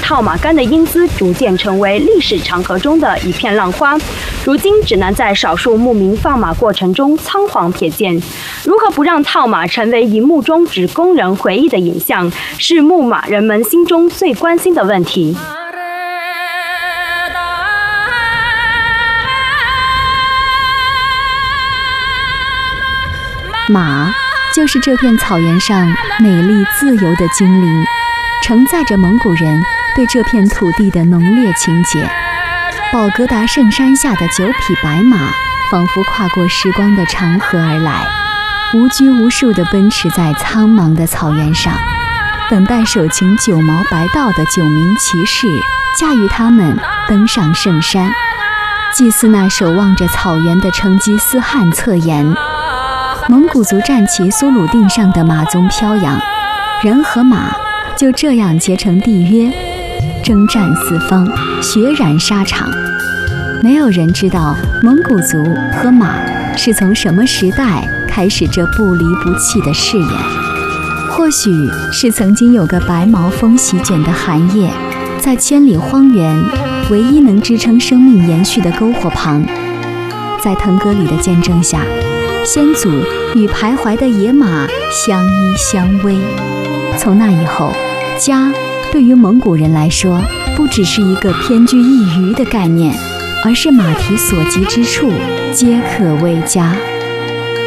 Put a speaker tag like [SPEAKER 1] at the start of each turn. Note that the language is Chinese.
[SPEAKER 1] 套马杆的英姿逐渐成为历史长河中的一片浪花，如今只能在少数牧民放马过程中仓皇瞥见。如何不让套马成为荧幕中只供人回忆的影像，是牧马人们心中最关心的问题。
[SPEAKER 2] 马就是这片草原上美丽自由的精灵，承载着蒙古人对这片土地的浓烈情结。宝格达圣山下的9匹白马，仿佛跨过时光的长河而来，无拘无束地奔驰在苍茫的草原上，等待手擎9毛白道的9名骑士驾驭他们登上圣山，祭祀那守望着草原的成吉思汗侧颜。蒙古族战旗苏鲁定上的马鬃飘扬，人和马就这样结成缔约，征战四方，血染沙场。没有人知道蒙古族和马是从什么时代开始这不离不弃的誓言。或许是曾经有个白毛风席卷的寒夜，在千里荒原唯一能支撑生命延续的篝火旁，在腾格里的见证下，先祖与徘徊的野马相依相偎。从那以后，家对于蒙古人来说，不只是一个偏居一隅的概念，而是马蹄所及之处皆可为家。